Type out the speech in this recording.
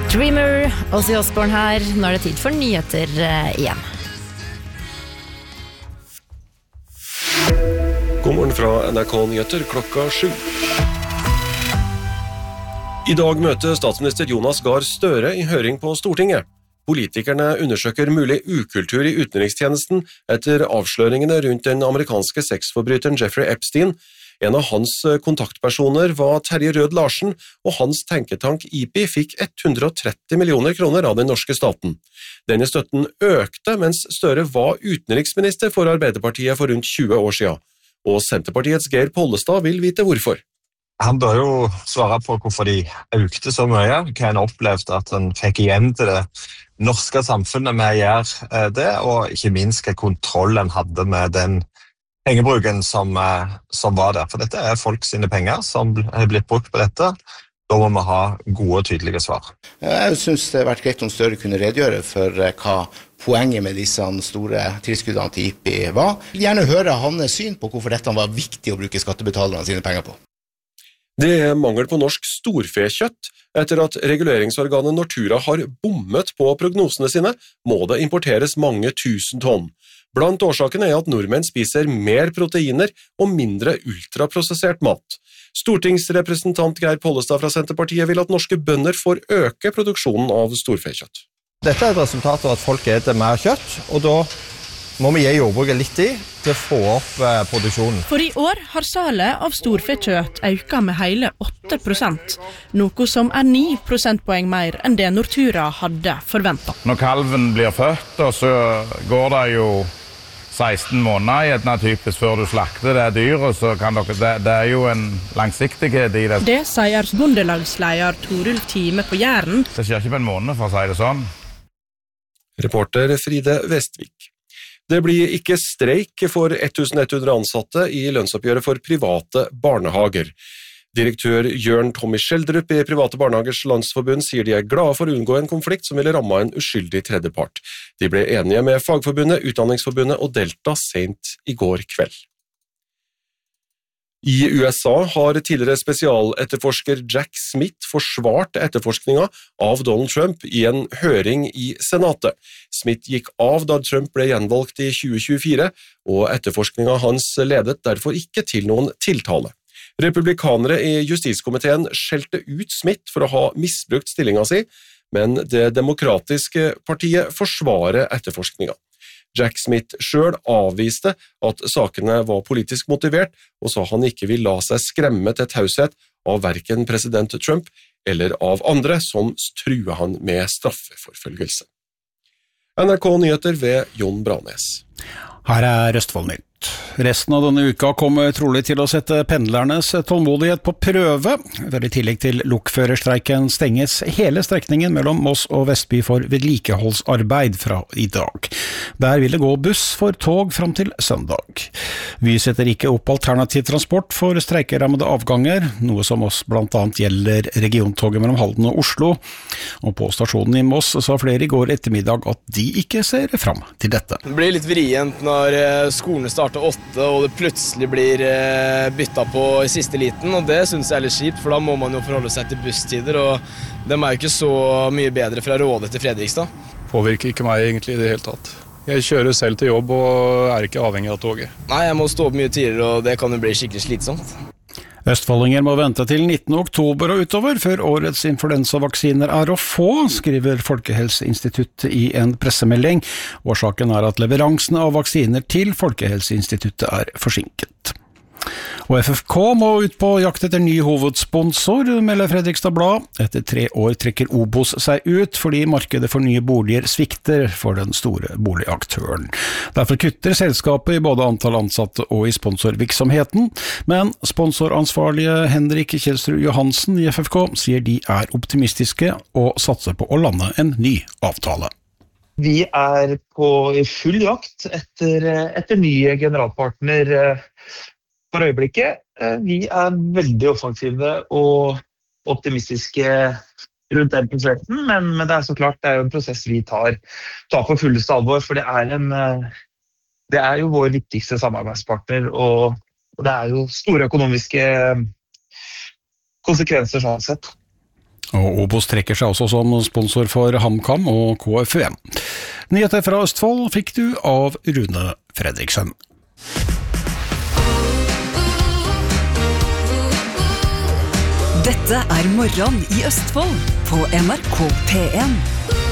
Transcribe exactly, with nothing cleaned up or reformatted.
Dreamer, Ozzy Osbourne her. Nå er det tid for nyheter uh, igjen. God morgen fra N R K Nyheter klokka sju. I dag møter statsminister Jonas Gahr Støre i høring på Stortinget. Politikerne undersøker mulig ukultur i utenrikstjenesten etter avsløringene rundt den amerikanske sexforbryteren Jeffrey Epstein. En av hans kontaktpersoner var Terje Rød Larsen, og hans tenketank I P I fikk hundre og tretti millioner kroner av den norske staten. Denne støtten økte mens Støre var utenriksminister for Arbeiderpartiet for rundt tjue år siden. Og Senterpartiets Geir Pollestad vil vite hvorfor. Han bør jo svare på hvorfor de økte så mye, hva han opplevde at han fikk igjen til det norske samfunnet med å gjøre det, og ikke minst hva kontroll han hadde med den pengebruken som, som var der. For dette er folk sine penger som er blitt brukt på dette. Da må vi ha gode og tydelige svar. Jeg synes det har vært greit om Støre kunne redegjøre for hva poenget med disse store tilskuddene til I P I var. Jeg vil gjerne høre hans syn på hvorfor dette var viktig å bruke skattebetalerne sine penger på. Det er mangel på norsk storfekjøtt. Etter at reguleringsorganet Nortura har bommet på prognosene sine, må det importeres mange tusen tonn. Blant årsakene er at nordmenn spiser mer proteiner og mindre ultraprosessert mat. Stortingsrepresentant Geir Pollestad fra Senterpartiet vil at norske bønder får øke produksjonen av storfekjøtt. Dette er et resultat av at folk eter mer kjøtt, og da må vi gi jordbruket litt tid til å få opp eh, produksjonen. For i år har salet av storfekjøtt økt med hele åtte prosent, noe som er ni prosentpoeng mer enn det Nortura hadde forventet. Når kalven blir født, og så går det jo seksten måneder i et typisk før du slakter det dyret, så kan dere, det, det er jo en langsiktighet i det. Det sier bondelagsleder Torulf Time på Jæren. Det skjer ikke på en måned, for å si det sånn. Reporter Fride Vestvik. Det blir ikke streik for elleven hundre ansatte i lønnsoppgjøret for private barnehager. Direktør Jørn Tommy Skjeldrup i Private Barnehagers Landsforbund sier de er glade for å unngå en konflikt som ville ramme en uskyldig tredjepart. De ble enige med Fagforbundet, Utdanningsforbundet og Delta sent i går kveld. I U S A har tidligere spesialetterforsker Jack Smith forsvart etterforskninga av Donald Trump i en høring i Senatet. Smith gikk av da Trump ble gjenvalgt i tjue tjuefire, og etterforskninga hans ledet derfor ikke til noen tiltale. Republikanere i justiskomiteen skjelte ut Smith for å ha misbrukt stillinga si, men det demokratiske partiet forsvarer etterforskninga. Jack Smith selv avviste at sakene var politisk motivert, og sa han ikke vil la seg skremme til taushet av hverken president Trump eller av andre som truer han med straffeforfølgelse. N R K Nyheter ved Jon Branes. Her er Østfoldnytt. Resten av denne uka kommer trolig til å sette pendlernes tålmodighet på prøve. Der I tillegg til lokførerstreiken stenges hele strekningen mellom Moss og Vestby for vedlikeholdsarbeid fra I dag. Der vil det gå buss for tog fram til søndag. Vi setter ikke opp alternativ transport for streikerammede avganger, noe som oss blant annet gjelder regiontoget mellom Halden og Oslo. Og på stasjonen I Moss sa flere I går ettermiddag at de ikke ser fram til dette. Det blir litt vrient når skolene starter åtte, og det plutselig blir byttet på I siste liten, og det synes jeg er litt kjipt, for da må man jo forholde seg til busstider, og de er jo ikke så mye bedre fra Råde til Fredrikstad. Påvirker ikke meg egentlig I det hele tatt. Jeg kjører selv til jobb og er ikke avhengig av toget. Nei, jeg må stå opp mye tidligere, og det kan jo bli skikkelig slitsomt. Østfoldinger må vente til nittende oktober og utover før årets influensavaksiner er å få, skriver Folkehelseinstituttet I en pressemelding. Årsaken er at leveransene av vaksiner til Folkehelseinstituttet er forsinket. Og F F K må ut på jakt etter ny hovedsponsor, melder Fredrikstad Blad. Etter tre år trekker Obos seg ut, fordi markedet for nye boliger svikter for den store boligaktøren. Derfor kutter selskapet I både antall ansatte og I sponsorvirksomheten, men sponsoransvarlige Henrik Kjelsrud Johansen I F F K sier de er optimistiske og satser på å lande en ny avtale. Vi er på full jakt etter, etter nye generalpartner for øyeblikket. Vi er veldig offensive og optimistiske rundt den prosessen, men, men det er så klart det er jo en prosess vi tar, tar på fulleste alvor, for det er, en, det er jo vår viktigste samarbeidspartner, og, og det er jo store økonomiske konsekvenser sånn sett. Og Obos trekker seg også som sponsor for HamKam og K F U M. Nyheter fra Østfold fikk du av Rune Fredriksen. Dette er Morgen i Østfold på N R K P en.